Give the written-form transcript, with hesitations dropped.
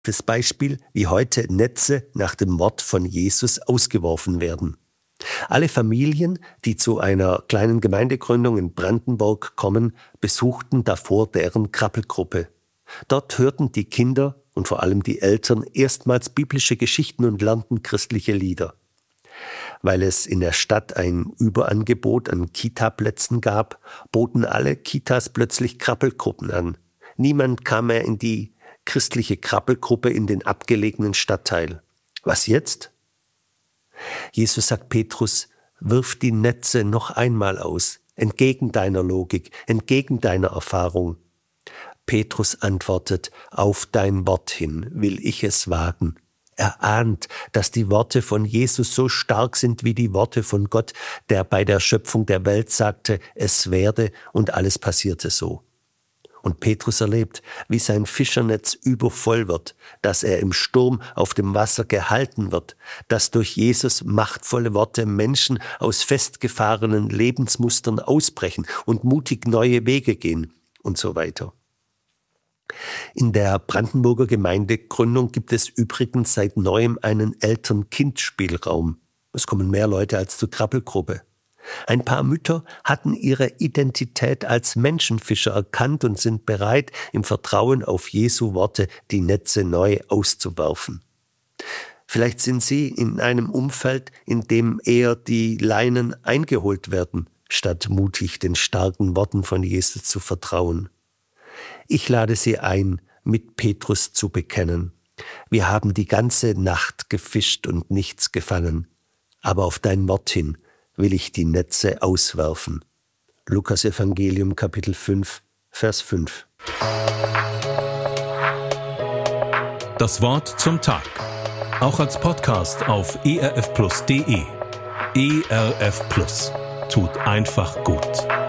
Das Beispiel, wie heute Netze nach dem Wort von Jesus ausgeworfen werden. Alle Familien, die zu einer kleinen Gemeindegründung in Brandenburg kommen, besuchten davor deren Krabbelgruppe. Dort hörten die Kinder und vor allem die Eltern erstmals biblische Geschichten und lernten christliche Lieder. Weil es in der Stadt ein Überangebot an Kita-Plätzen gab, boten alle Kitas plötzlich Krabbelgruppen an. Niemand kam mehr in die christliche Krabbelgruppe in den abgelegenen Stadtteil. Was jetzt? Jesus sagt Petrus, wirf die Netze noch einmal aus, entgegen deiner Logik, entgegen deiner Erfahrung. Petrus antwortet, auf dein Wort hin will ich es wagen. Er ahnt, dass die Worte von Jesus so stark sind wie die Worte von Gott, der bei der Schöpfung der Welt sagte, es werde, und alles passierte so. Und Petrus erlebt, wie sein Fischernetz übervoll wird, dass er im Sturm auf dem Wasser gehalten wird, dass durch Jesus machtvolle Worte Menschen aus festgefahrenen Lebensmustern ausbrechen und mutig neue Wege gehen und so weiter. In der Brandenburger Gemeindegründung gibt es übrigens seit neuem einen Eltern-Kind-Spielraum. Es kommen mehr Leute als zur Krabbelgruppe. Ein paar Mütter hatten ihre Identität als Menschenfischer erkannt und sind bereit, im Vertrauen auf Jesu Worte die Netze neu auszuwerfen. Vielleicht sind Sie in einem Umfeld, in dem eher die Leinen eingeholt werden, statt mutig den starken Worten von Jesus zu vertrauen. Ich lade Sie ein, mit Petrus zu bekennen. Wir haben die ganze Nacht gefischt und nichts gefangen, aber auf dein Wort hin will ich die Netze auswerfen. Lukas Evangelium Kapitel 5, Vers 5. Das Wort zum Tag. Auch als Podcast auf erfplus.de. ERF Plus. Tut einfach gut.